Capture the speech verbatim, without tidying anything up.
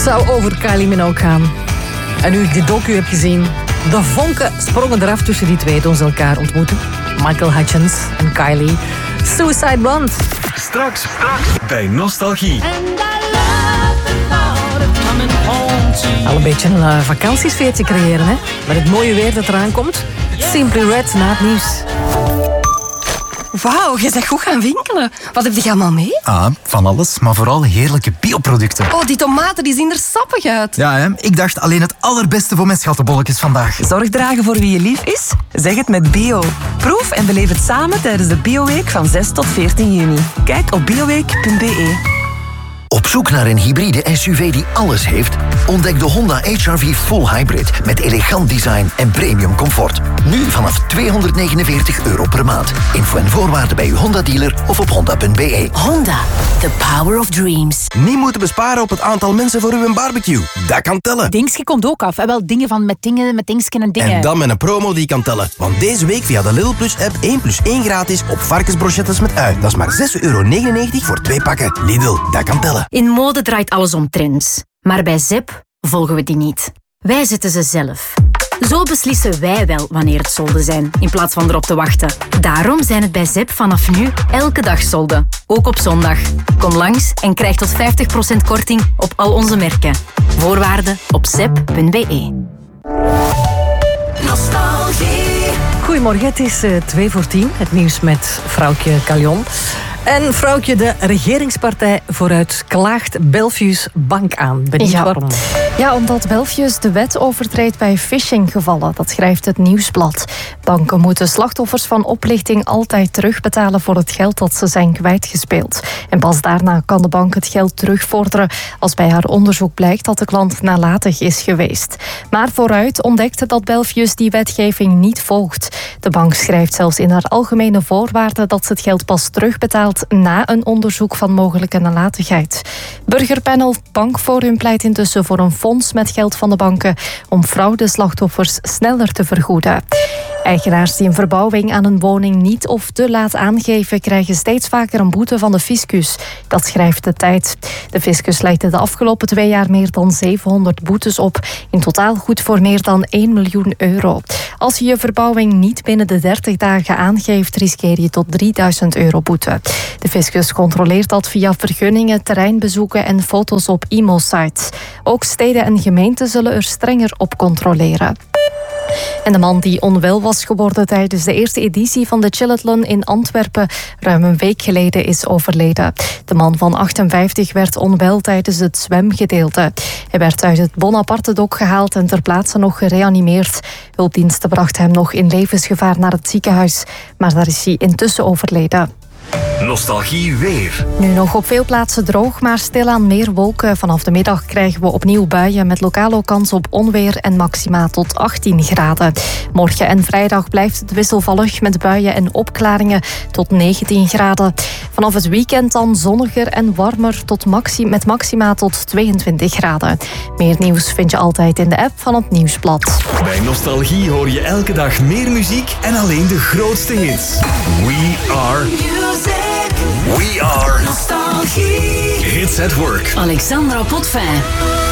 zou over Kylie Minogue gaan. En nu ik die docu heb gezien, de vonken sprongen eraf tussen die twee toen ze elkaar ontmoeten. Michael Hutchence en Kylie. Suicide Blonde. Straks, straks bij Nostalgie. Al een beetje een uh, vakantiesfeertje creëren, hè? Met het mooie weer dat eraan komt. Simply Red na het nieuws. Wauw, je bent goed gaan winkelen. Wat heb je allemaal mee? Ah, van alles, maar vooral heerlijke bioproducten. Oh, die tomaten die zien er sappig uit. Ja, hè? Ik dacht alleen het allerbeste voor mijn schattenbolletjes vandaag. Zorg dragen voor wie je lief is? Zeg het met bio. Proef en beleef het samen tijdens de Bioweek van zes tot veertien juni. Kijk op bioweek punt b e. Op zoek naar een hybride S U V die alles heeft? Ontdek de Honda H R V Full Hybrid met elegant design en premium comfort. Nu vanaf tweehonderdnegenenveertig euro per maand. Info en voorwaarden bij uw Honda-dealer of op honda punt b e. Honda, the power of dreams. Niet moeten besparen op het aantal mensen voor uw barbecue. Dat kan tellen. Dingske komt ook af. En wel dingen van met dingen, met dingsken en dingen. En dan met een promo die kan tellen. Want deze week via de Lidl Plus app één plus één gratis op varkensbrochettes met ui. Dat is maar zes euro negenennegentig voor twee pakken. Lidl, dat kan tellen. In mode draait alles om trends. Maar bij Zep volgen we die niet. Wij zetten ze zelf. Zo beslissen wij wel wanneer het solden zijn, in plaats van erop te wachten. Daarom zijn het bij Zep vanaf nu elke dag solden. Ook op zondag. Kom langs en krijg tot vijftig procent korting op al onze merken. Voorwaarden op zep punt b e. Nostalgie. Goedemorgen, het is uh, twee voor tien. Het nieuws met vrouwtje Caljon. En vrouwtje, de regeringspartij Vooruit klaagt Belfius Bank aan. Benieuwd ja. waarom? Ja, omdat Belfius de wet overtreedt bij phishinggevallen. Dat schrijft het Nieuwsblad. Banken moeten slachtoffers van oplichting altijd terugbetalen voor het geld dat ze zijn kwijtgespeeld. En pas daarna kan de bank het geld terugvorderen als bij haar onderzoek blijkt dat de klant nalatig is geweest. Maar Vooruit ontdekte dat Belfius die wetgeving niet volgt. De bank schrijft zelfs in haar algemene voorwaarden dat ze het geld pas terugbetaalt na een onderzoek van mogelijke nalatigheid. Burgerpanel Bankforum pleit intussen voor een fonds met geld van de banken om fraudeslachtoffers sneller te vergoeden. Eigenaars die een verbouwing aan een woning niet of te laat aangeven, krijgen steeds vaker een boete van de fiscus. Dat schrijft de Tijd. De fiscus legde de afgelopen twee jaar meer dan zevenhonderd boetes op. In totaal goed voor meer dan één miljoen euro. Als je je verbouwing niet binnen de dertig dagen aangeeft, riskeer je tot drieduizend euro boete. De fiscus controleert dat via vergunningen, terreinbezoeken en foto's op I M O-sites. Ook steden en gemeenten zullen er strenger op controleren. En de man die onwel was geworden tijdens de eerste editie van de Chillathlon in Antwerpen ruim een week geleden is overleden. De man van achtenvijftig werd onwel tijdens het zwemgedeelte. Hij werd uit het Bonaparte-dok gehaald en ter plaatse nog gereanimeerd. Hulpdiensten brachten hem nog in levensgevaar naar het ziekenhuis, maar daar is hij intussen overleden. Nostalgie weer. Nu nog op veel plaatsen droog, maar stilaan meer wolken. Vanaf de middag krijgen we opnieuw buien met lokale kans op onweer en maxima tot achttien graden. Morgen en vrijdag blijft het wisselvallig met buien en opklaringen tot negentien graden. Vanaf het weekend dan zonniger en warmer tot maxi- met maxima tot tweeëntwintig graden. Meer nieuws vind je altijd in de app van het Nieuwsblad. Bij Nostalgie hoor je elke dag meer muziek en alleen de grootste hits. We are... We are... Nostalgie. Hits at Work. Alexandra Potvin.